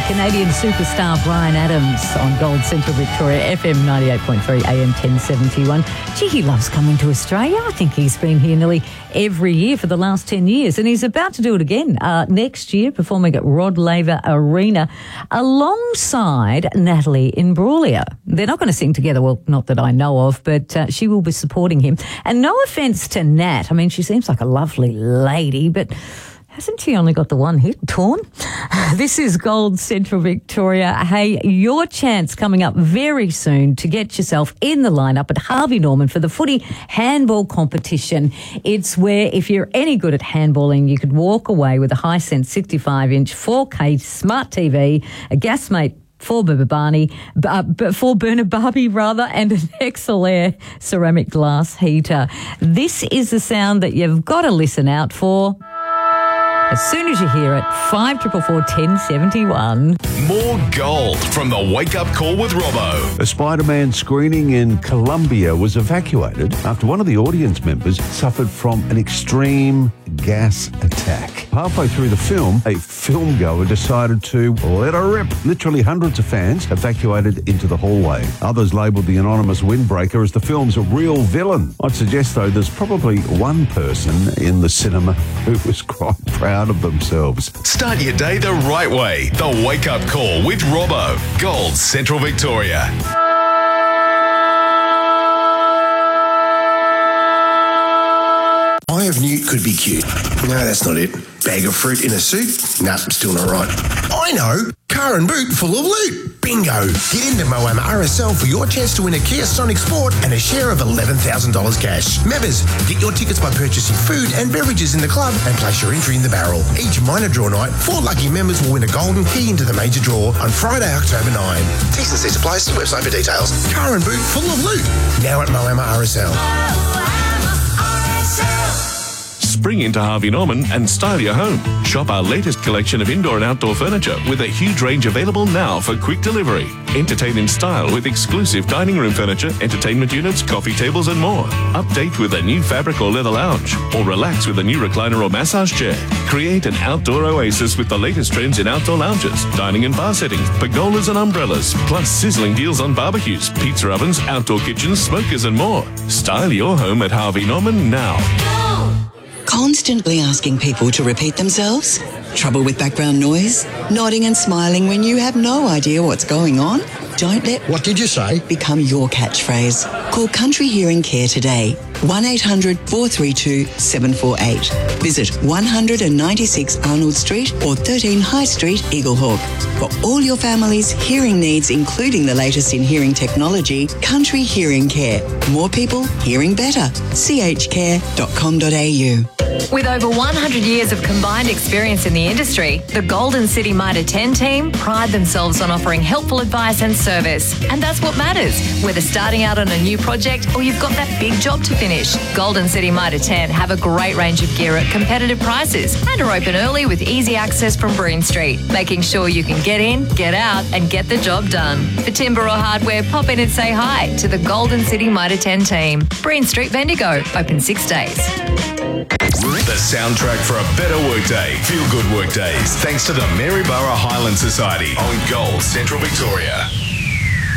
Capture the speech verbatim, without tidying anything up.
Canadian superstar Bryan Adams on Gold Central Victoria, F M ninety-eight point three, A M ten seventy-one. Gee, he loves coming to Australia. I think he's been here nearly every year for the last ten years, and he's about to do it again uh, next year, performing at Rod Laver Arena alongside Natalie Imbruglia. They're not going to sing together, well, not that I know of, but uh, she will be supporting him. And no offence to Nat, I mean, she seems like a lovely lady, but hasn't she only got the one hit, Torn? This is Gold Central Victoria. Hey, your chance coming up very soon to get yourself in the lineup at Harvey Norman for the footy handball competition. It's where, if you're any good at handballing, you could walk away with a Hisense sixty-five inch four K smart T V, a Gasmate four burner Barney, uh, four burner Barbie rather, and an X L Air ceramic glass heater. This is the sound that you've got to listen out for as soon as you hear it. Five triple four ten seventy one. More gold from the Wake Up Call with Robbo. A Spider-Man screening in Colombia was evacuated after one of the audience members suffered from an extreme gas attack. Halfway through the film, a film goer decided to let her rip. Literally hundreds of fans evacuated into the hallway. Others labelled the anonymous windbreaker as the film's real villain. I'd suggest, though, there's probably one person in the cinema who was quite proud of themselves. Start your day the right way. The Wake Up Call with Robbo. Gold Central Victoria. Eye of Newt could be cute. No, that's not it. Bag of fruit in a suit? Nah, still not right. I know! Car and boot full of loot. Bingo! Get into Moama R S L for your chance to win a Kia Sonic Sport and a share of eleven thousand dollars cash. Members, get your tickets by purchasing food and beverages in the club and place your entry in the barrel. Each minor draw night, four lucky members will win a golden key into the major draw on Friday, October ninth. T's and C's apply. See website for details. Car and boot full of loot. Now at Moama R S L. Spring into Harvey Norman and style your home. Shop our latest collection of indoor and outdoor furniture with a huge range available now for quick delivery. Entertain in style with exclusive dining room furniture, entertainment units, coffee tables and more. Update with a new fabric or leather lounge, or relax with a new recliner or massage chair. Create an outdoor oasis with the latest trends in outdoor lounges, dining and bar settings, pergolas and umbrellas, plus sizzling deals on barbecues, pizza ovens, outdoor kitchens, smokers and more. Style your home at Harvey Norman now. Constantly asking people to repeat themselves? Trouble with background noise? Nodding and smiling when you have no idea what's going on? Don't let What did you say? become your catchphrase. Call Country Hearing Care today. one eight hundred four three two seven four eight. Visit one ninety-six Arnold Street or thirteen High Street, Eaglehawk. For all your family's hearing needs, including the latest in hearing technology, Country Hearing Care. More people hearing better. c h care dot com dot a u. With over one hundred years of combined experience in the industry, the Golden City Mitre ten team pride themselves on offering helpful advice and service. And that's what matters, whether starting out on a new project or you've got that big job to finish. Golden City Mitre ten have a great range of gear at competitive prices and are open early with easy access from Breen Street, making sure you can get in, get out and get the job done. For timber or hardware, pop in and say hi to the Golden City Mitre ten team. Breen Street, Bendigo, open six days. The soundtrack for a better workday. Feel good workdays. Thanks to the Maryborough Highland Society on Gold Central Victoria.